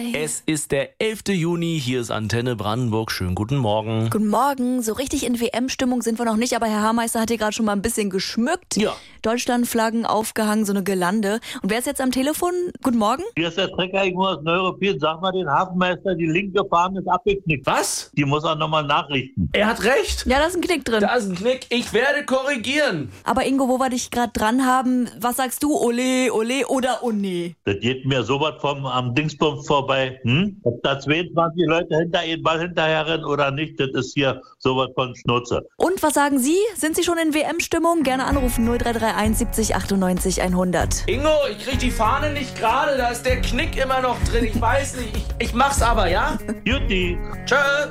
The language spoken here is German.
Hi. Es ist der 11. Juni, hier ist Antenne Brandenburg. Schönen guten Morgen. Guten Morgen. So richtig in WM-Stimmung sind wir noch nicht, aber Herr Haarmeister hat hier gerade schon mal ein bisschen geschmückt. Ja. Deutschlandflaggen aufgehangen, so eine Girlande. Und wer ist jetzt am Telefon? Guten Morgen. Hier ist der Trecker irgendwo aus Neuruppin. Sag mal den Hafenmeister, die linke Fahne ist abgeknickt. Was? Die muss er nochmal nachrichten. Er hat recht. Ja, da ist ein Knick drin. Da ist ein Knick. Ich werde korrigieren. Aber Ingo, wo wir dich gerade dran haben, was sagst du? Ole, ole oder oh nee? Das geht mir sowas vom am Dingsbums vorbei. Ob da 22 Leute hinter ihren Ball hinterher rennen oder nicht, das ist hier sowas von Schnurze. Und was sagen Sie? Sind Sie schon in WM-Stimmung? Gerne anrufen 0331 70 98 100. Ingo, ich krieg die Fahne nicht gerade. Da ist der Knick immer noch drin. Ich weiß nicht. Ich mach's aber, ja? Jutti. Tschö.